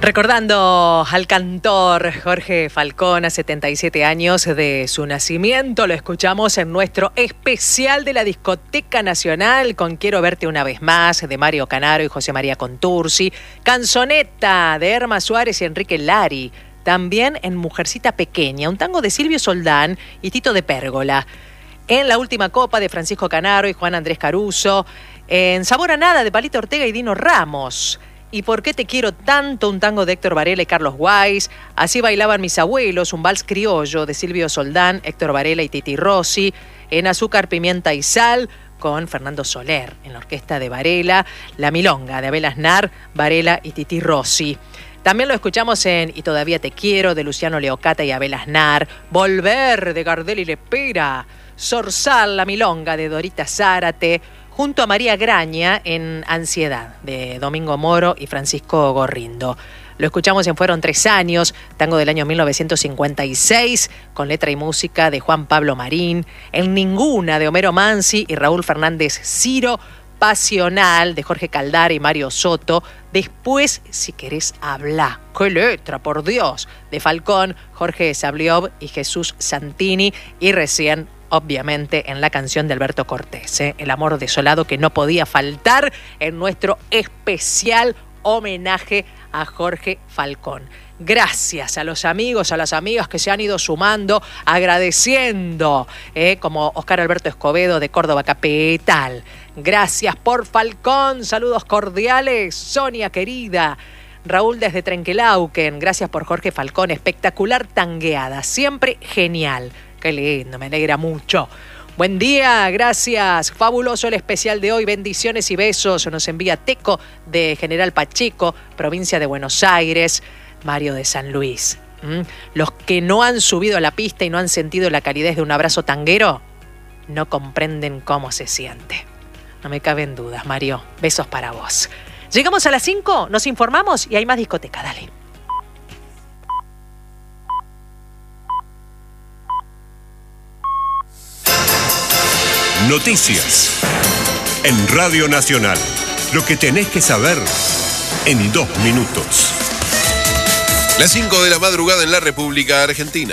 Recordando al cantor Jorge Falcón a 77 años de su nacimiento, lo escuchamos en nuestro especial de la Discoteca Nacional con Quiero Verte Una Vez Más, de Mario Canaro y José María Contursi, Canzoneta de Erma Suárez y Enrique Lari, también en Mujercita Pequeña, un tango de Silvio Soldán y Tito de Pérgola, en La Última Copa de Francisco Canaro y Juan Andrés Caruso, en Sabor a Nada de Palito Ortega y Dino Ramos, ¿Y por qué te quiero tanto? Un tango de Héctor Varela y Carlos Weiss. Así bailaban mis abuelos, un vals criollo de Silvio Soldán, Héctor Varela y Titi Rossi. En Azúcar, Pimienta y Sal con Fernando Soler en la orquesta de Varela. La Milonga de Abel Aznar, Varela y Titi Rossi. También lo escuchamos en Y todavía te quiero de Luciano Leocata y Abel Aznar. Volver de Gardel y Lepera. Zorzal, La Milonga de Dorita Zárate. Junto a María Graña en Ansiedad, de Domingo Moro y Francisco Gorrindo. Lo escuchamos en Fueron 3 años, tango del año 1956, con letra y música de Juan Pablo Marín. En Ninguna, de Homero Mansi y Raúl Fernández Ciro. Pasional, de Jorge Caldara y Mario Soto. Después, Si querés, habla. ¡Qué letra, por Dios! De Falcón, Jorge Sabliov y Jesús Santini. Y recién, obviamente, en la canción de Alberto Cortés, El amor desolado, que no podía faltar en nuestro especial homenaje a Jorge Falcón. Gracias a los amigos, a las amigas que se han ido sumando, agradeciendo, como Oscar Alberto Escobedo de Córdoba Capital. Gracias por Falcón, saludos cordiales, Sonia querida. Raúl desde Trenquelauquen, gracias por Jorge Falcón, espectacular tangueada, siempre genial. Qué lindo, me alegra mucho. Buen día, gracias. Fabuloso el especial de hoy. Bendiciones y besos. Nos envía Teco de General Pacheco, provincia de Buenos Aires. Mario de San Luis. Los que no han subido a la pista y no han sentido la calidez de un abrazo tanguero, no comprenden cómo se siente. No me caben dudas, Mario. Besos para vos. Llegamos a las 5, nos informamos y hay más discoteca. Dale. Noticias en Radio Nacional. Lo que tenés que saber en 2 minutos. Las 5 de la madrugada en la República Argentina.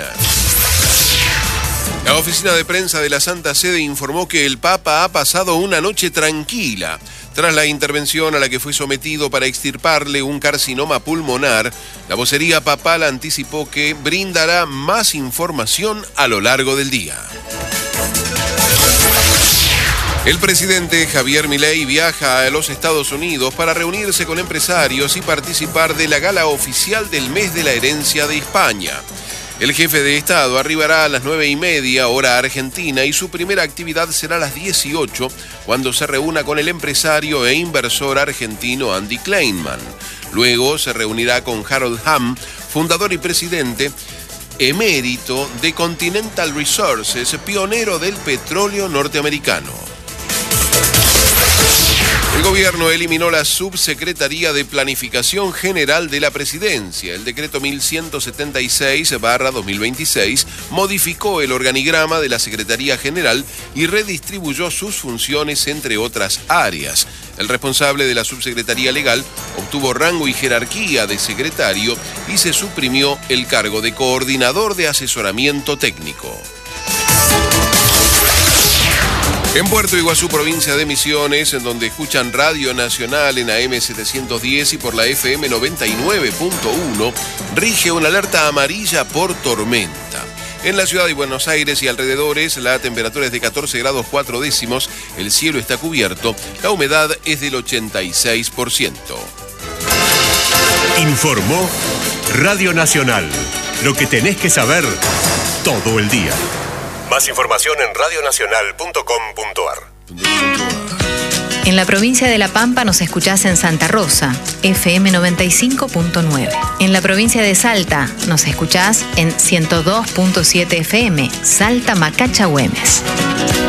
La oficina de prensa de la Santa Sede informó que el Papa ha pasado una noche tranquila. Tras la intervención a la que fue sometido para extirparle un carcinoma pulmonar, la vocería papal anticipó que brindará más información a lo largo del día. El presidente Javier Milei viaja a los Estados Unidos para reunirse con empresarios y participar de la gala oficial del mes de la herencia de España. El jefe de Estado arribará a las 9:30 hora argentina y su primera actividad será a las 18, cuando se reúna con el empresario e inversor argentino Andy Kleinman. Luego se reunirá con Harold Hamm, fundador y presidente emérito de Continental Resources, pionero del petróleo norteamericano. El gobierno eliminó la Subsecretaría de Planificación General de la Presidencia. El decreto 1176/2026 modificó el organigrama de la Secretaría General y redistribuyó sus funciones entre otras áreas. El responsable de la Subsecretaría Legal obtuvo rango y jerarquía de secretario y se suprimió el cargo de coordinador de asesoramiento técnico. En Puerto Iguazú, provincia de Misiones, en donde escuchan Radio Nacional en AM 710 y por la FM 99.1, rige una alerta amarilla por tormenta. En la ciudad de Buenos Aires y alrededores, la temperatura es de 14 grados 4 décimos, el cielo está cubierto, la humedad es del 86%. Informó Radio Nacional. Lo que tenés que saber todo el día. Más información en radionacional.com.ar. En la provincia de La Pampa nos escuchás en Santa Rosa, FM 95.9. En la provincia de Salta nos escuchás en 102.7 FM, Salta Macacha Güemes.